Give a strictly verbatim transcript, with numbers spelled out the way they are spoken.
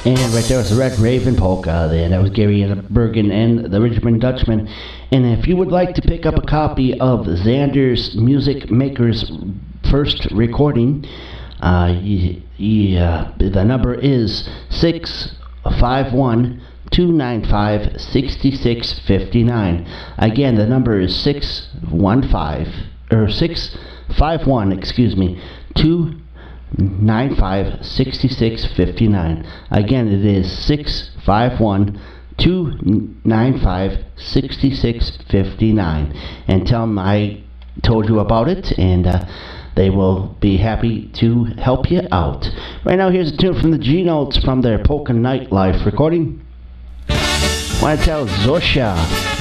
And right there was the Red Raven Polka. Then that was Gary Bergen and the Richmond Dutchman. And if you would like to pick up a copy of Xander's Music Maker's first recording, uh, he, he, uh, the number is six five one, two nine five, six six five nine. Again, the number is six one five, or six five one, excuse me, two nine five, six six five nine. Again, it is six five one, two nine five, six six five nine. And tell them I told you about it, and uh, they will be happy to help you out. Right now, here's a tune from the G-Notes from their Polka Nightlife recording. I want to tell Zosia